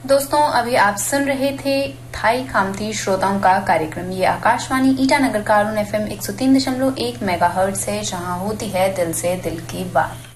दोस्तों अभी आप सुन रहे थे थाई खामती श्रोताओं का कार्यक्रम। ये आकाशवाणी ईटानगर का अरुण FM 103.1 मेगाहर्ट्ज है, जहां होती है दिल से दिल की बात।